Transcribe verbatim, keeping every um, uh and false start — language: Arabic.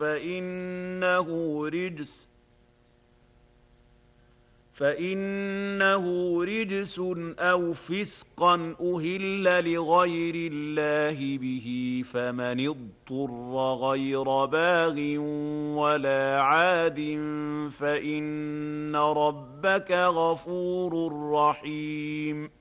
فإنه رجس فإنه رجس أو فسقا أهل لغير الله به، فمن اضطر غير باغ ولا عاد فإن ربك غفور رحيم.